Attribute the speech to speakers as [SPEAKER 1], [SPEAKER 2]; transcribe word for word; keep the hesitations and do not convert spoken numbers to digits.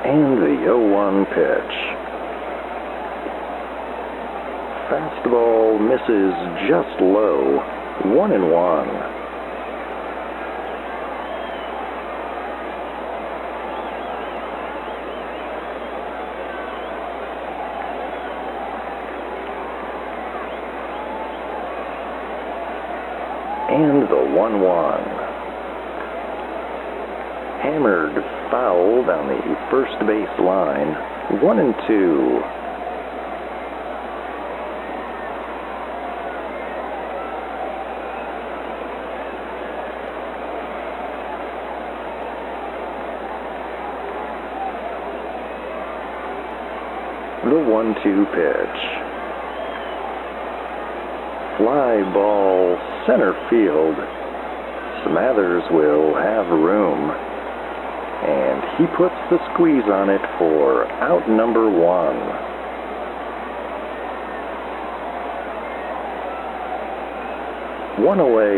[SPEAKER 1] And the oh one pitch. Fastball misses just low. One and one. And the one one. Hammered foul down the first base line. One and two. The one two pitch. Fly ball center field. Smathers will have room. And he puts the squeeze on it for out number one. One away.